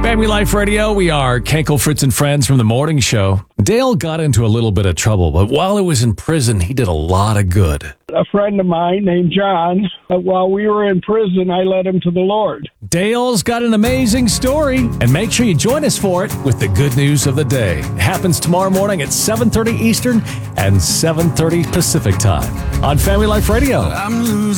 Family Life Radio, we are Kenkel, Fritz, and Friends from the morning show. Dale got into a little bit of trouble, but while he was in prison, he did a lot of good. A friend of mine named John, while we were in prison, I led him to the Lord. Dale's got an amazing story, and make sure you join us for it with the good news of the day. It happens tomorrow morning at 7:30 Eastern and 7:30 Pacific time on Family Life Radio.